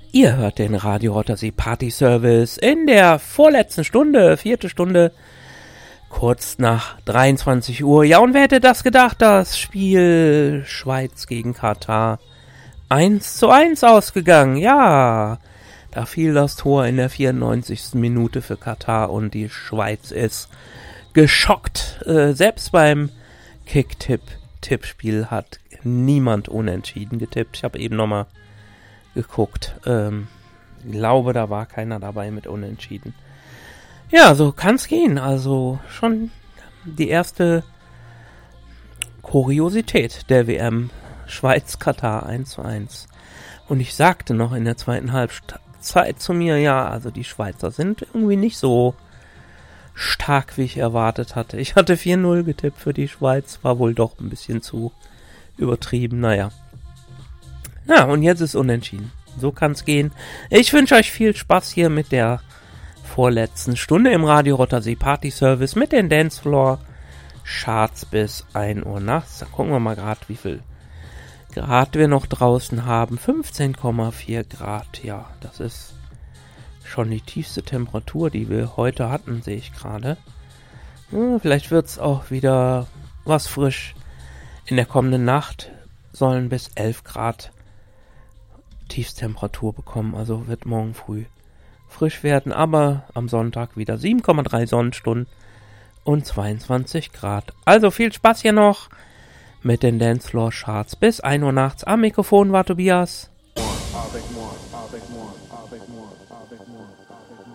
Ihr hört den Radio Rothersee Party Service in der vorletzten Stunde, 4. Stunde, kurz nach 23 Uhr. Ja, und wer hätte das gedacht, das Spiel Schweiz gegen Katar 1:1 ausgegangen. Ja, da fiel das Tor in der 94. Minute für Katar und die Schweiz ist geschockt. Selbst beim Kick-Tipp-Tippspiel hat niemand unentschieden getippt. Ich habe eben nochmal geguckt. Ich glaube, da war keiner dabei mit unentschieden. Ja, so kann's gehen. Also schon die erste Kuriosität der WM. Schweiz-Katar 1:1. Und ich sagte noch in der zweiten Halbzeit zu mir, ja, also die Schweizer sind irgendwie nicht so stark, wie ich erwartet hatte. Ich hatte 4:0 getippt für die Schweiz, war wohl doch ein bisschen zu übertrieben, naja. Ja, und jetzt ist unentschieden. So kann's gehen. Ich wünsche euch viel Spaß hier mit der vorletzten Stunde im Radio Rothersee Party Service mit den Dancefloor Charts bis 1 Uhr nachts. Da gucken wir mal gerade, wie viel Grad wir noch draußen haben. 15,4 Grad. Ja, das ist schon die tiefste Temperatur, die wir heute hatten, sehe ich gerade. Vielleicht wird's auch wieder was frisch. In der kommenden Nacht sollen bis 11 Grad Tiefstemperatur bekommen, also wird morgen früh frisch werden, aber am Sonntag wieder 7,3 Sonnenstunden und 22 Grad. Also viel Spaß hier noch mit den Dancefloor Charts bis 1 Uhr nachts. Am Mikrofon war Tobias.